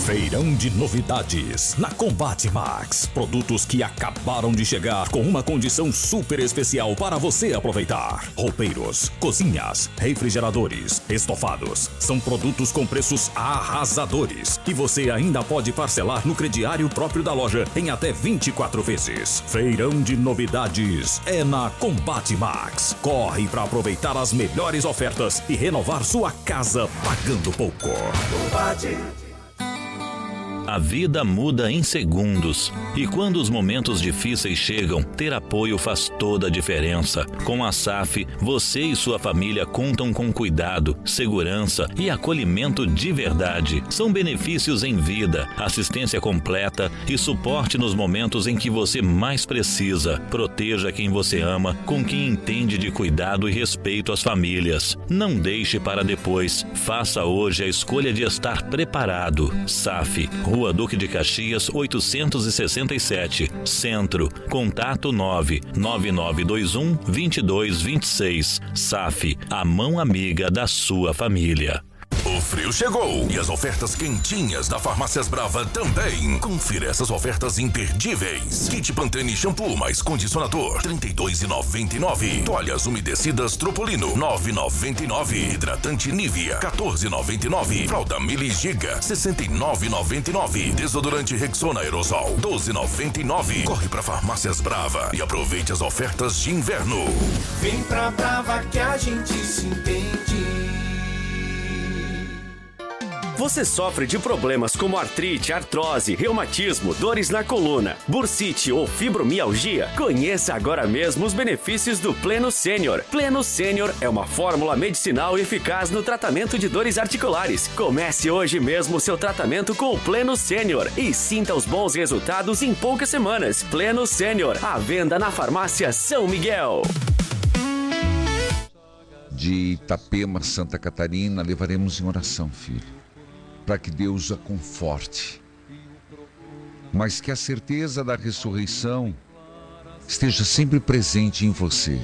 Feirão de novidades na Combate Max. Produtos que acabaram de chegar com uma condição super especial para você aproveitar. Roupeiros, cozinhas, refrigeradores, estofados. São produtos com preços arrasadores. E você ainda pode parcelar no crediário próprio da loja em até 24 vezes. Feirão de novidades é na Combate Max. Corre para aproveitar as melhores ofertas e renovar sua casa pagando pouco. Combate. A vida muda em segundos e quando os momentos difíceis chegam, ter apoio faz toda a diferença. Com a SAF, você e sua família contam com cuidado, segurança e acolhimento de verdade. São benefícios em vida, assistência completa e suporte nos momentos em que você mais precisa. Proteja quem você ama com quem entende de cuidado e respeito às famílias. Não deixe para depois. Faça hoje a escolha de estar preparado. SAF, Rua Duque de Caxias, 867, Centro. Contato 99921-2226. SAF, a mão amiga da sua família. O frio chegou e as ofertas quentinhas da Farmácias Brava também. Confira essas ofertas imperdíveis. Kit Pantene shampoo mais condicionador, R$ 32,99. Toalhas umedecidas Tropolino, R$ 9,99. Hidratante Nivea, R$ 14,99. Fralda Mili Giga, R$ 69,99. Desodorante Rexona Aerosol, R$ 12,99. Corre pra Farmácias Brava e aproveite as ofertas de inverno. Vem pra Brava que a gente se entende. Você sofre de problemas como artrite, artrose, reumatismo, dores na coluna, bursite ou fibromialgia? Conheça agora mesmo os benefícios do Pleno Sênior. Pleno Sênior é uma fórmula medicinal eficaz no tratamento de dores articulares. Comece hoje mesmo seu tratamento com o Pleno Sênior e sinta os bons resultados em poucas semanas. Pleno Sênior, à venda na Farmácia São Miguel. De Itapema, Santa Catarina, levaremos em oração, filho, para que Deus a conforte, mas que a certeza da ressurreição esteja sempre presente em você.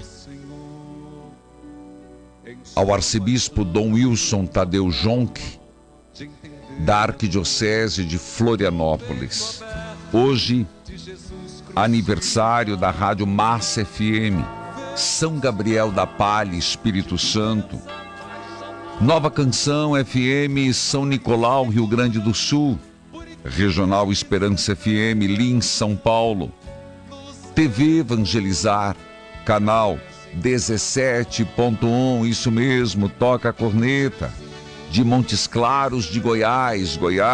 Ao arcebispo Dom Wilson Tadeu Jonque, da Arquidiocese de Florianópolis, hoje, aniversário da Rádio Massa FM, São Gabriel da Palha, Espírito Santo, Nova Canção FM, São Nicolau, Rio Grande do Sul, Regional Esperança FM, Lins, São Paulo, TV Evangelizar, canal 17.1, isso mesmo, toca a corneta, de Montes Claros de Goiás,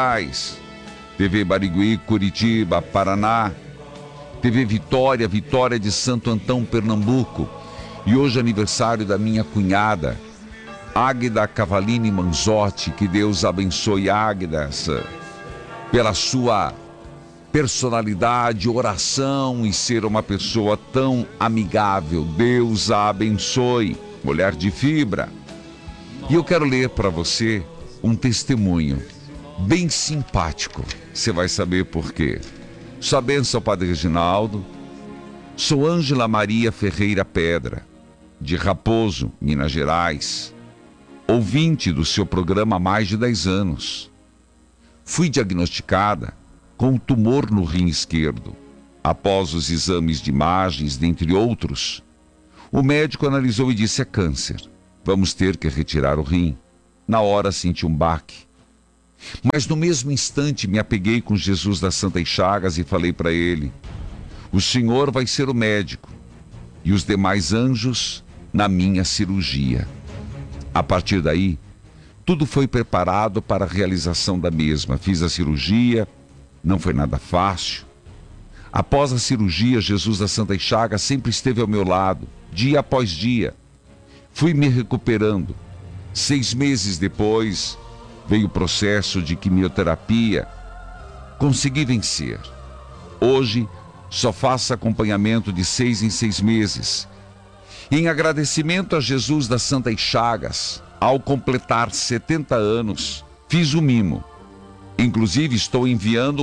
TV Barigui, Curitiba, Paraná, TV Vitória, Vitória de Santo Antão, Pernambuco, e hoje aniversário da minha cunhada, Águida Cavalini Manzotti. Que Deus abençoe Águida pela sua personalidade, oração e ser uma pessoa tão amigável. Deus a abençoe, mulher de fibra. E eu quero ler para você um testemunho bem simpático. Você vai saber por quê. Sua bênção, Padre Reginaldo. Sou Ângela Maria Ferreira Pedra, de Raposo, Minas Gerais. Ouvinte do seu programa há mais de 10 anos. Fui diagnosticada com um tumor no rim esquerdo. Após os exames de imagens, dentre outros, o médico analisou e disse: é câncer. Vamos ter que retirar o rim. Na hora senti um baque. Mas no mesmo instante me apeguei com Jesus das Santas Chagas e falei para ele: o Senhor vai ser o médico e os demais anjos na minha cirurgia. A partir daí, tudo foi preparado para a realização da mesma. Fiz a cirurgia, não foi nada fácil. Após a cirurgia, Jesus das Santas Chagas sempre esteve ao meu lado, dia após dia. Fui me recuperando. 6 meses depois, veio o processo de quimioterapia. Consegui vencer. Hoje, só faço acompanhamento de 6 em 6 meses. Em agradecimento a Jesus das Santas Chagas, ao completar 70 anos, fiz o mimo. Inclusive, estou enviando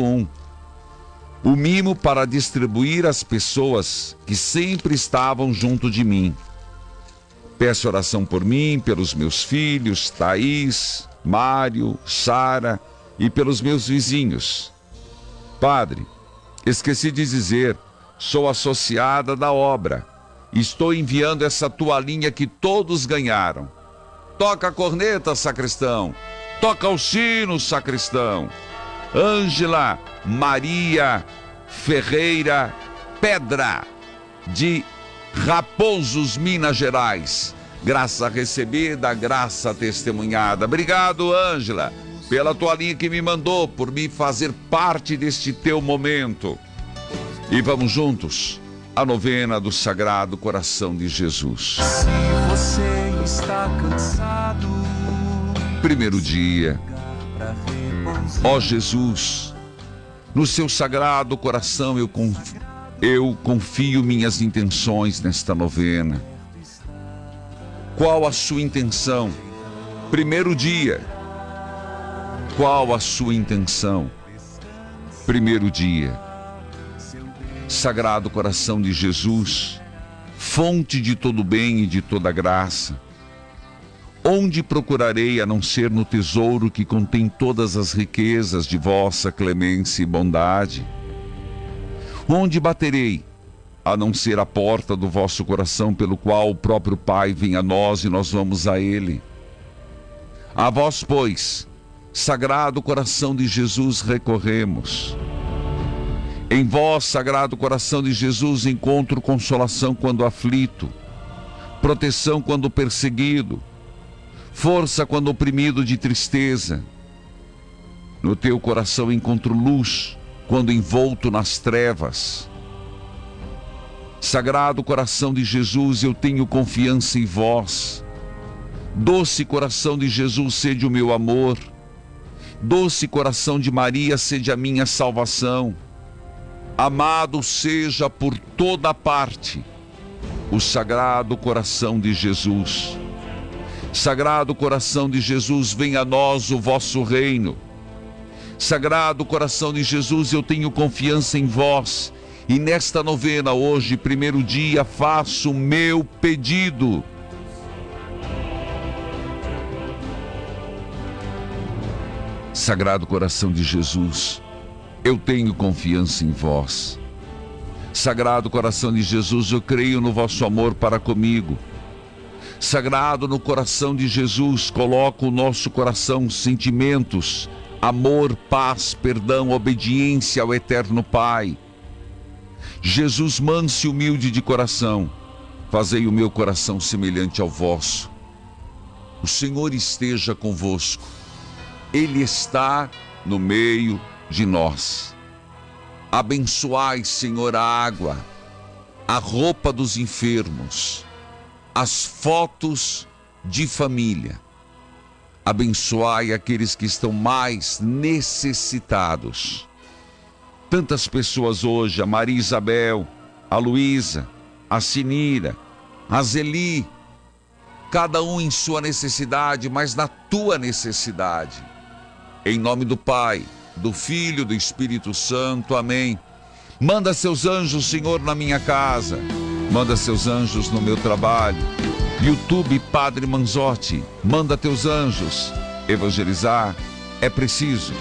o mimo para distribuir às pessoas que sempre estavam junto de mim. Peço oração por mim, pelos meus filhos, Thaís, Mário, Sara e pelos meus vizinhos. Padre, esqueci de dizer, sou associada da obra. Estou enviando essa toalhinha que todos ganharam. Toca a corneta, sacristão. Toca o sino, sacristão. Ângela Maria Ferreira Pedra, de Raposos, Minas Gerais. Graça recebida, graça testemunhada. Obrigado, Ângela, pela toalhinha que me mandou, por me fazer parte deste teu momento. E vamos juntos à novena do Sagrado Coração de Jesus. Se você está cansado, primeiro dia. Ó Jesus, no seu Sagrado Coração eu confio minhas intenções nesta novena. Qual a sua intenção? Primeiro dia. Qual a sua intenção? Primeiro dia. Sagrado Coração de Jesus, fonte de todo bem e de toda graça, onde procurarei a não ser no tesouro que contém todas as riquezas de vossa clemência e bondade? Onde baterei a não ser a porta do vosso coração, pelo qual o próprio Pai vem a nós e nós vamos a Ele? A vós, pois, Sagrado Coração de Jesus, recorremos. Em vós, Sagrado Coração de Jesus, encontro consolação quando aflito, proteção quando perseguido, força quando oprimido de tristeza. No teu coração encontro luz quando envolto nas trevas. Sagrado Coração de Jesus, eu tenho confiança em vós. Doce Coração de Jesus, sede o meu amor. Doce Coração de Maria, sede a minha salvação. Amado seja por toda parte o Sagrado Coração de Jesus. Sagrado Coração de Jesus, venha a nós o vosso reino. Sagrado Coração de Jesus, eu tenho confiança em vós. E nesta novena, hoje, primeiro dia, faço o meu pedido. Sagrado Coração de Jesus, eu tenho confiança em vós. Sagrado Coração de Jesus, eu creio no vosso amor para comigo. Sagrado no Coração de Jesus, coloco o nosso coração sentimentos, amor, paz, perdão, obediência ao Eterno Pai. Jesus, manso e humilde de coração, fazei o meu coração semelhante ao vosso. O Senhor esteja convosco. Ele está no meio de nós. Abençoai, Senhor, a água, a roupa dos enfermos, as fotos de família. Abençoai aqueles que estão mais necessitados. Tantas pessoas hoje, a Maria Isabel, a Luísa, a Sinira, a Zeli, cada um em sua necessidade, mas na tua necessidade. Em nome do Pai, do Filho, do Espírito Santo, amém. Manda seus anjos, Senhor, na minha casa. Manda seus anjos no meu trabalho. YouTube Padre Manzotti, manda teus anjos. Evangelizar é preciso.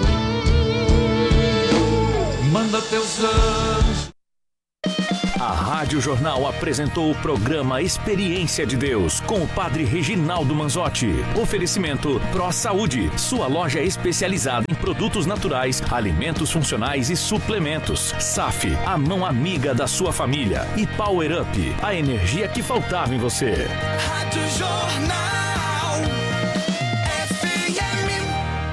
Manda teus anjos. A Rádio Jornal apresentou o programa Experiência de Deus com o Padre Reginaldo Manzotti. Oferecimento Pro Saúde, sua loja especializada em produtos naturais, alimentos funcionais e suplementos. SAF, a mão amiga da sua família. E Power Up, a energia que faltava em você. Rádio Jornal FM.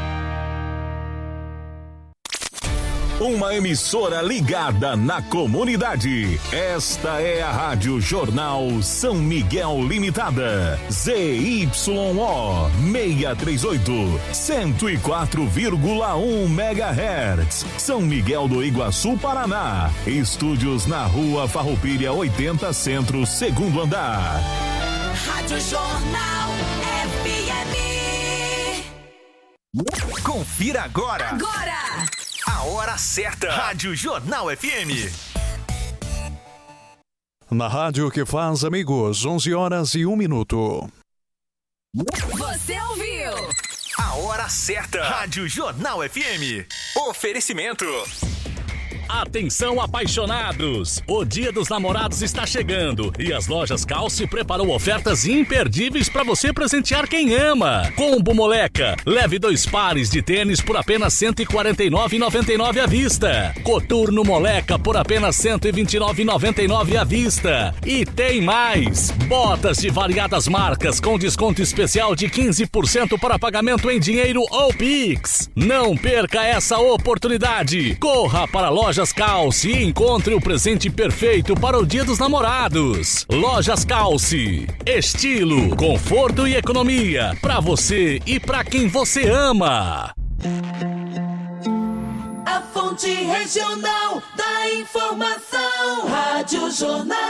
Uma emissora ligada na comunidade. Esta é a Rádio Jornal São Miguel Limitada. ZYO 638, 104,1 MHz. São Miguel do Iguaçu, Paraná. Estúdios na Rua Farroupilha 80 Centro, segundo andar. Rádio Jornal FM. Confira agora! A hora certa. Rádio Jornal FM. Na rádio que faz amigos, 11 horas e 1 minuto. Você ouviu? A hora certa. Rádio Jornal FM. Oferecimento. Atenção, apaixonados! O Dia dos Namorados está chegando e as lojas Calce preparou ofertas imperdíveis para você presentear quem ama. Combo Moleca, leve 2 pares de tênis por apenas R$ 149,99 à vista. Coturno Moleca por apenas R$ 129,99 à vista. E tem mais! Botas de variadas marcas com desconto especial de 15% para pagamento em dinheiro ou Pix. Não perca essa oportunidade! Corra para a Lojas Calce e encontre o presente perfeito para o Dia dos Namorados. Lojas Calce. Estilo, conforto e economia para você e para quem você ama. A fonte regional da informação. Rádio Jornal.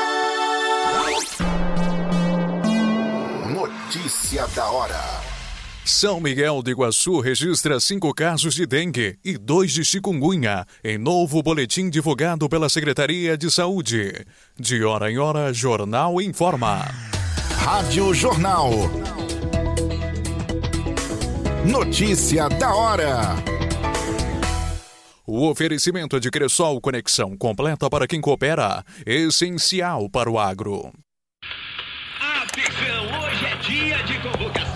Notícia da hora. São Miguel do Iguaçu registra 5 casos de dengue e 2 de chikungunya em novo boletim divulgado pela Secretaria de Saúde. De hora em hora, Jornal informa. Rádio Jornal. Notícia da hora. O oferecimento de Cressol Conexão completa para quem coopera, essencial para o agro. Atenção, hoje é dia de convocação.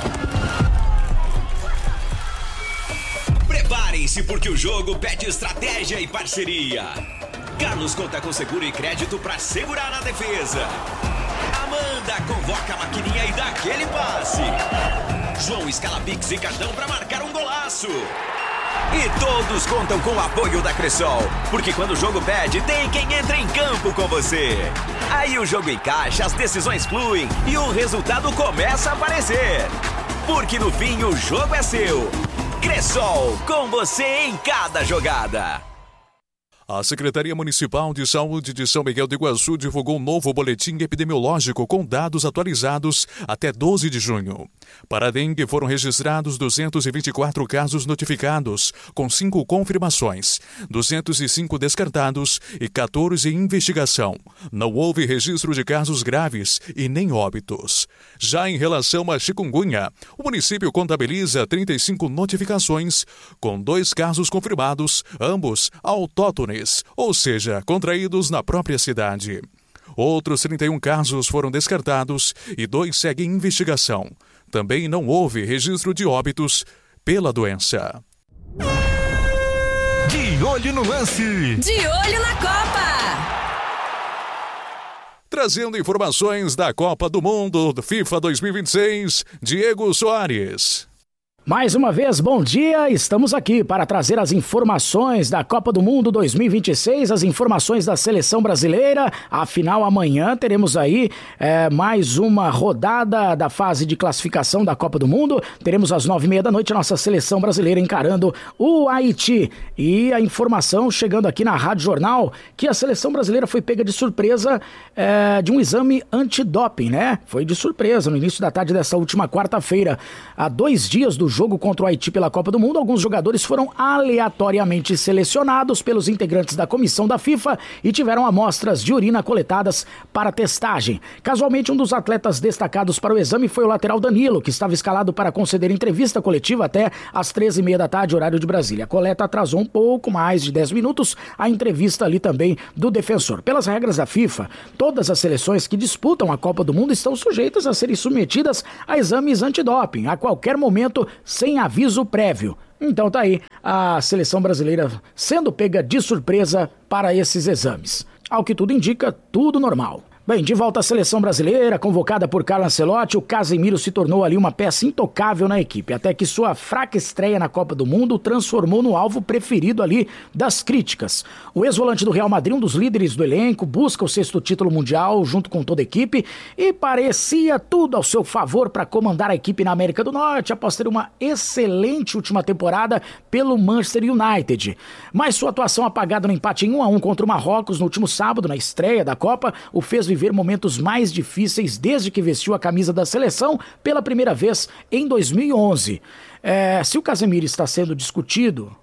Preparem-se porque o jogo pede estratégia e parceria. Carlos conta com seguro e crédito para segurar na defesa. Amanda convoca a maquininha e dá aquele passe. João escala Pix e cartão para marcar um golaço. E todos contam com o apoio da Cressol, porque quando o jogo pede, tem quem entra em campo com você. Aí o jogo encaixa, as decisões fluem e o resultado começa a aparecer. Porque no fim o jogo é seu. Cressol, com você em cada jogada. A Secretaria Municipal de Saúde de São Miguel do Iguaçu divulgou um novo boletim epidemiológico com dados atualizados até 12 de junho. Para a dengue foram registrados 224 casos notificados, com 5 confirmações, 205 descartados e 14 em investigação. Não houve registro de casos graves e nem óbitos. Já em relação à chikungunya, o município contabiliza 35 notificações, com 2 casos confirmados, ambos autóctones, ou seja, contraídos na própria cidade. Outros 31 casos foram descartados e 2 seguem em investigação. Também não houve registro de óbitos pela doença. De olho no lance. De olho na Copa. Trazendo informações da Copa do Mundo do FIFA 2026, Diego Soares. Mais uma vez, bom dia, estamos aqui para trazer as informações da Copa do Mundo 2026, as informações da Seleção Brasileira. Afinal, amanhã teremos aí mais uma rodada da fase de classificação da Copa do Mundo. Teremos às 9h30 da noite a nossa Seleção Brasileira encarando o Haiti. E a informação chegando aqui na Rádio Jornal que a Seleção Brasileira foi pega de surpresa de um exame antidoping, né? Foi de surpresa no início da tarde dessa última quarta-feira. Há 2 dias do jogo contra o Haiti pela Copa do Mundo, alguns jogadores foram aleatoriamente selecionados pelos integrantes da comissão da FIFA e tiveram amostras de urina coletadas para testagem. Casualmente, um dos atletas destacados para o exame foi o lateral Danilo, que estava escalado para conceder entrevista coletiva até às 13h30 da tarde, horário de Brasília. A coleta atrasou um pouco mais de 10 minutos, a entrevista ali também do defensor. Pelas regras da FIFA, todas as seleções que disputam a Copa do Mundo estão sujeitas a serem submetidas a exames antidoping, a qualquer momento, sem aviso prévio. Então tá aí a seleção brasileira sendo pega de surpresa para esses exames. Ao que tudo indica, tudo normal. Bem, de volta à seleção brasileira, convocada por Carlo Ancelotti, o Casemiro se tornou ali uma peça intocável na equipe, até que sua fraca estreia na Copa do Mundo o transformou no alvo preferido ali das críticas. O ex-volante do Real Madrid, um dos líderes do elenco, busca o 6º título mundial junto com toda a equipe e parecia tudo ao seu favor para comandar a equipe na América do Norte após ter uma excelente última temporada pelo Manchester United. Mas sua atuação apagada no empate em 1-1 contra o Marrocos no último sábado, na estreia da Copa, o fez viver momentos mais difíceis desde que vestiu a camisa da seleção pela primeira vez em 2011. Se o Casemiro está sendo discutido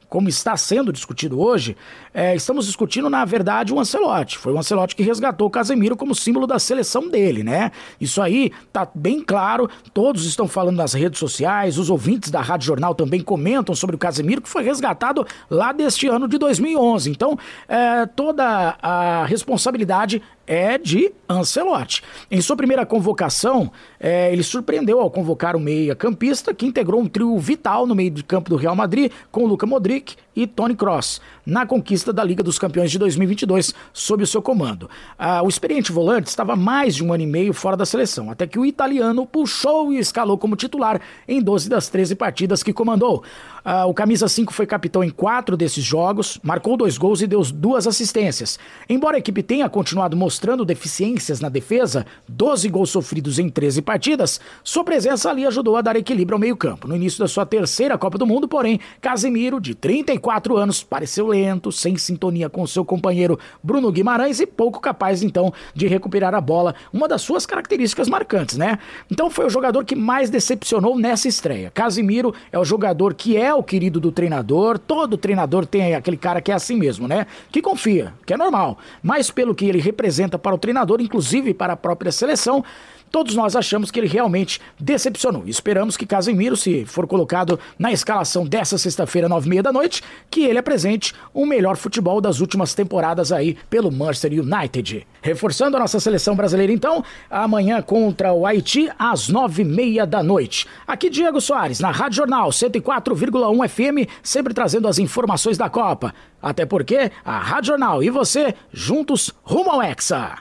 como está sendo discutido hoje, estamos discutindo, na verdade, o Ancelotti. Foi o Ancelotti que resgatou o Casemiro como símbolo da seleção dele, né? Isso aí tá bem claro, todos estão falando nas redes sociais, os ouvintes da Rádio Jornal também comentam sobre o Casemiro, que foi resgatado lá deste ano de 2011. Então, toda a responsabilidade é de Ancelotti. Em sua primeira convocação, ele surpreendeu ao convocar o meia-campista, que integrou um trio vital no meio de campo do Real Madrid, com Luka Modric e Toni Kroos, na conquista da Liga dos Campeões de 2022, sob o seu comando. O experiente volante estava mais de 1 ano e meio fora da seleção, até que o italiano puxou e escalou como titular em 12 das 13 partidas que comandou. O camisa 5 foi capitão em 4 desses jogos, marcou 2 gols e deu 2 assistências. Embora a equipe tenha continuado mostrando deficiências na defesa, 12 gols sofridos em 13 partidas, sua presença ali ajudou a dar equilíbrio ao meio-campo. No início da sua terceira Copa do Mundo, porém, Casemiro, de 34 anos, pareceu lento, sem sintonia com seu companheiro Bruno Guimarães e pouco capaz, então, de recuperar a bola, uma das suas características marcantes, né? Então foi o jogador que mais decepcionou nessa estreia. Casemiro é o jogador que é o querido do treinador, todo treinador tem aquele cara que é assim mesmo, né? Que confia, que é normal, mas pelo que ele representa para o treinador, inclusive para a própria seleção, todos nós achamos que ele realmente decepcionou. Esperamos que Casemiro, se for colocado na escalação dessa sexta-feira, 9h30 da noite, que ele apresente o melhor futebol das últimas temporadas aí pelo Manchester United. Reforçando a nossa seleção brasileira, então, amanhã contra o Haiti, às 9h30 da noite. Aqui Diego Soares, na Rádio Jornal 104,1 FM, sempre trazendo as informações da Copa. Até porque a Rádio Jornal e você, juntos, rumo ao Hexa.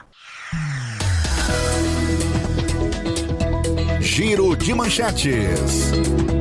Giro de manchetes.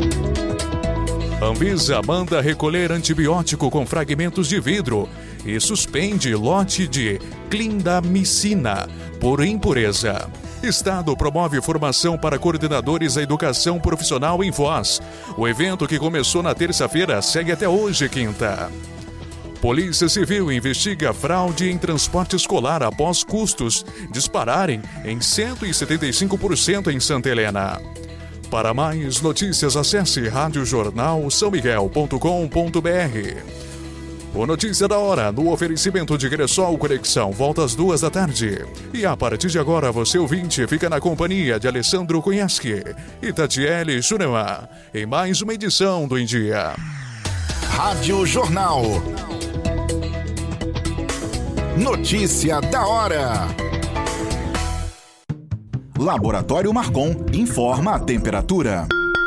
Anvisa manda recolher antibiótico com fragmentos de vidro e suspende lote de clindamicina por impureza. Estado promove formação para coordenadores da educação profissional em Foz. O evento, que começou na terça-feira, segue até hoje, quinta. Polícia Civil investiga fraude em transporte escolar após custos dispararem em 175% em Santa Helena. Para mais notícias, acesse radiojornalsaomiguel.com.br. O Notícia da Hora, no oferecimento de Cressol Conexão, volta às 14h. E a partir de agora, você ouvinte fica na companhia de Alessandro Cunhaschi e Tatiele Jurema, em mais uma edição do Em Dia. Rádio Jornal. Notícia da hora. Laboratório Marcon informa a temperatura.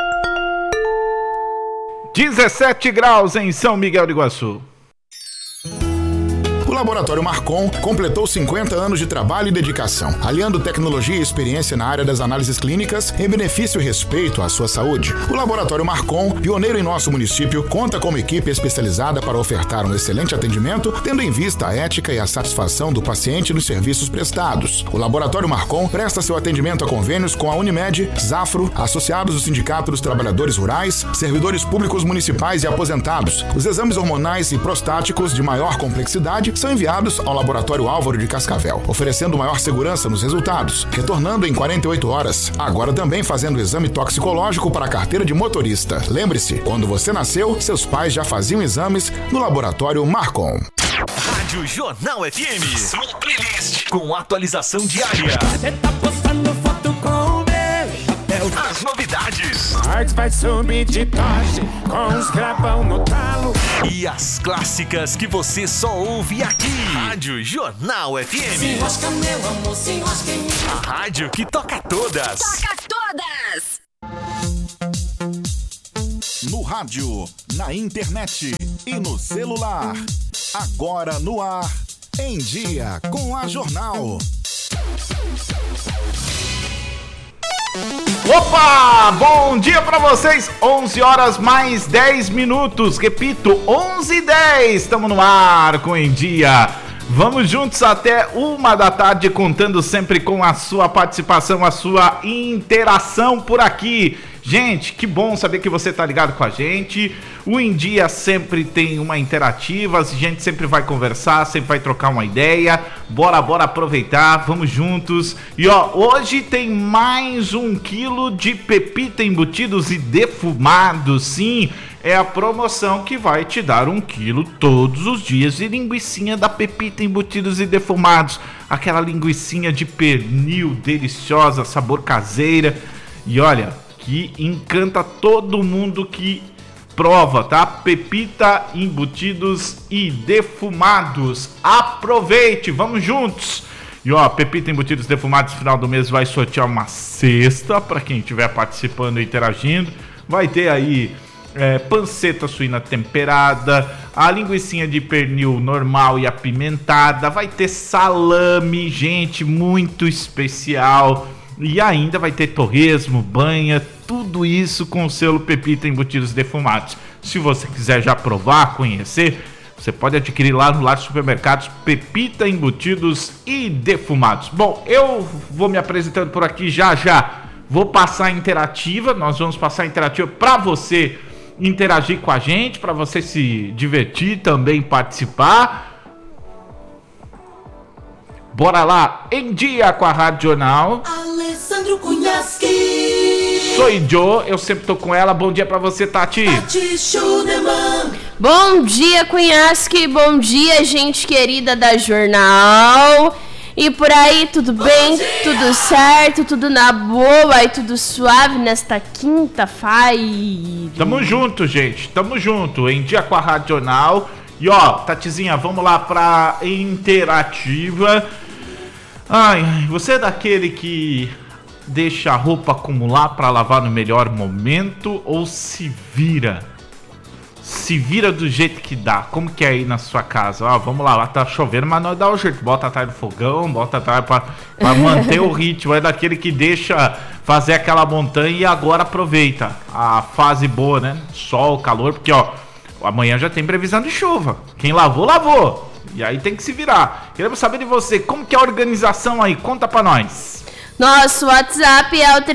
17 graus em São Miguel do Iguaçu. O Laboratório Marcon completou 50 anos de trabalho e dedicação, aliando tecnologia e experiência na área das análises clínicas em benefício e respeito à sua saúde. O Laboratório Marcon, pioneiro em nosso município, conta com uma equipe especializada para ofertar um excelente atendimento, tendo em vista a ética e a satisfação do paciente nos serviços prestados. O Laboratório Marcon presta seu atendimento a convênios com a Unimed, Zafro, associados do Sindicato dos Trabalhadores Rurais, servidores públicos municipais e aposentados. Os exames hormonais e prostáticos de maior complexidade são enviados ao Laboratório Álvaro de Cascavel, oferecendo maior segurança nos resultados, retornando em 48 horas. Agora também fazendo exame toxicológico para a carteira de motorista. Lembre-se, quando você nasceu, seus pais já faziam exames no Laboratório Marcon. Rádio Jornal FM, sua playlist com atualização diária. Você tá postando foto com o meu chapéu. As novidades. Arts vai subir de tosse com os gravão no talo. E as clássicas que você só ouve aqui. Rádio Jornal FM. Se enrosca, meu amor, se enrosca em mim. A rádio que toca todas. Toca todas! No rádio, na internet e no celular. Agora no ar, Em Dia com a Jornal. Opa! Bom dia pra vocês! 11 horas mais 10 minutos. Repito, 11h10. Estamos no ar com Em Dia. Vamos juntos até 1 da tarde, contando sempre com a sua participação, a sua interação por aqui. Gente, que bom saber que você tá ligado com a gente. O Em Dia sempre tem uma interativa, a gente sempre vai conversar, sempre vai trocar uma ideia. Bora aproveitar, vamos juntos. E ó, hoje tem mais 1 quilo de pepita embutidos e defumados, sim. é a promoção que vai te dar 1 quilo todos os dias de linguicinha da Pepita Embutidos e Defumados. Aquela linguicinha de pernil deliciosa, sabor caseira. E olha, que encanta todo mundo que prova, tá? Pepita Embutidos e Defumados. Aproveite, vamos juntos! E ó, Pepita Embutidos Defumados, final do mês vai sortear uma cesta para quem estiver participando e interagindo. Vai ter aí panceta suína temperada, a linguicinha de pernil normal e apimentada, vai ter salame, gente, muito especial. E ainda vai ter torresmo, banha, tudo isso com o selo Pepita Embutidos Defumados. Se você quiser já provar, conhecer, você pode adquirir lá no Lar Supermercados Pepita Embutidos e Defumados. Bom, eu vou me apresentando por aqui já. Vou passar a interativa, nós vamos passar a interativa para você interagir com a gente, para você se divertir, também participar. Bora lá, em dia com a Rádio Jornal. Alessandro Cunhasque. Sou Joe, eu sempre tô com ela. Bom dia pra você, Tati. Tati Schunemann. Bom dia, Cunhasque. Bom dia, gente querida da Jornal. E por aí, tudo bem? Tudo certo? Tudo na boa e tudo suave nesta quinta-feira. Tamo junto, gente. Tamo junto. Em dia com a Rádio Jornal. E ó, Tatizinha, vamos lá pra interativa. Ai, você é daquele que deixa a roupa acumular pra lavar no melhor momento ou se vira? Se vira do jeito que dá. Como que é aí na sua casa? Ó, vamos lá tá chovendo, mas não dá o jeito. Bota atrás do fogão, bota atrás pra manter o ritmo. É daquele que deixa fazer aquela montanha e agora aproveita a fase boa, né? Sol, calor, porque ó, amanhã já tem previsão de chuva. Quem lavou, lavou. E aí tem que se virar. Queremos saber de você, como que é a organização aí? Conta pra nós. Nosso WhatsApp é o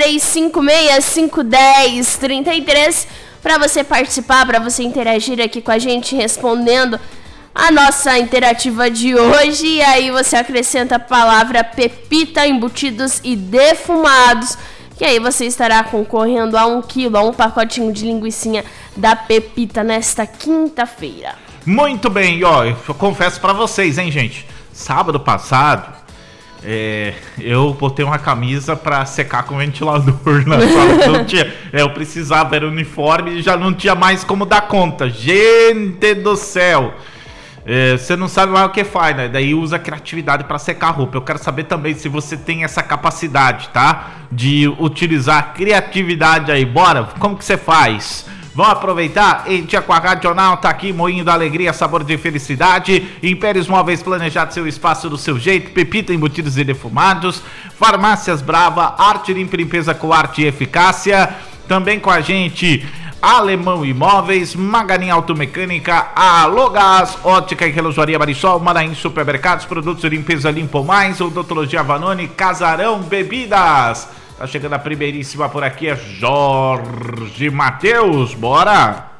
356-510-33 para você participar, para você interagir aqui com a gente respondendo a nossa interativa de hoje. E aí você acrescenta a palavra Pepita Embutidos e Defumados, que aí você estará concorrendo a 1 quilo, a um pacotinho de linguicinha da Pepita nesta quinta-feira. Muito bem, ó, eu confesso pra vocês, hein, gente. Sábado passado, eu botei uma camisa pra secar com ventilador na sala. Não tinha, eu precisava, era uniforme e já não tinha mais como dar conta. Gente do céu. Você não sabe mais o que faz, né? Daí usa a criatividade pra secar a roupa. Eu quero saber também se você tem essa capacidade, tá? De utilizar a criatividade aí. Bora, como que você faz? Vamos aproveitar? Em dia com a Rádio Jornal, tá aqui Moinho da Alegria, sabor de felicidade. Impérios Móveis, planejado seu espaço do seu jeito. Pepita Embutidos e Defumados. Farmácias Brava, arte limpa e limpeza com arte e eficácia. Também com a gente, Alemão Imóveis, Maganin Automecânica, Alô Gás, Ótica e Relojoaria Marisol, Maranhão Supermercados, produtos de limpeza Limpo Mais, Odontologia Vanoni, Casarão Bebidas. Tá chegando a primeiríssima por aqui, é Jorge Matheus, bora!